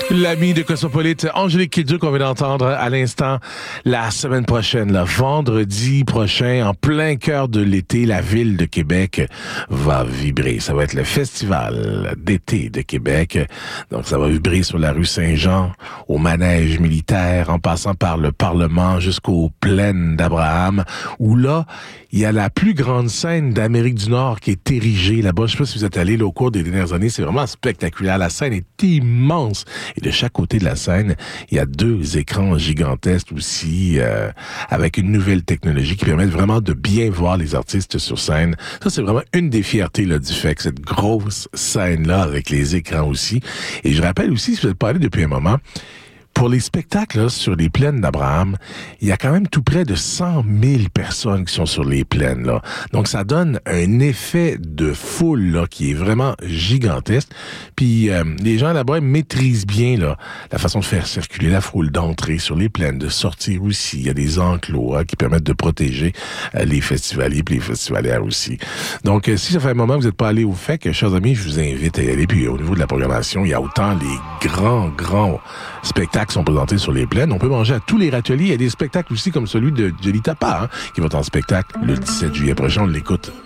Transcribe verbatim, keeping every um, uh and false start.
L'ami de Cosmopolite, Angélique Kidjo, qu'on vient d'entendre à l'instant, la semaine prochaine, le vendredi prochain, en plein cœur de l'été, la ville de Québec va vibrer. Ça va être le festival d'été de Québec. Donc, ça va vibrer sur la rue Saint-Jean, au manège militaire, en passant par le Parlement jusqu'aux plaines d'Abraham, où là, il y a la plus grande scène d'Amérique du Nord qui est érigée là-bas. Je sais pas si vous êtes allés là, au cours des dernières années. C'est vraiment spectaculaire. La scène est immense. Et de chaque côté de la scène, il y a deux écrans gigantesques aussi, euh, avec une nouvelle technologie qui permet vraiment de bien voir les artistes sur scène. Ça, c'est vraiment une des fiertés là, du F E C, cette grosse scène-là avec les écrans aussi. Et je rappelle aussi, si vous êtes pas allé depuis un moment, pour les spectacles là, sur les plaines d'Abraham, il y a quand même tout près de cent mille personnes qui sont sur les plaines. Là. Donc, ça donne un effet de foule là, qui est vraiment gigantesque. Puis, euh, les gens là-bas maîtrisent bien là, la façon de faire circuler la foule, d'entrer sur les plaines, de sortir aussi. Il y a des enclos hein, qui permettent de protéger euh, les festivaliers et les festivalières aussi. Donc, euh, si ça fait un moment que vous n'êtes pas allé au F E C, chers amis, je vous invite à y aller. Puis, au niveau de la programmation, il y a autant les grands, grands spectacles qui sont présentés sur les plaines. On peut manger à tous les râteliers. Il y a des spectacles aussi comme celui de Jelly Tapa, hein, qui va être en spectacle le dix-sept juillet prochain. On l'écoute.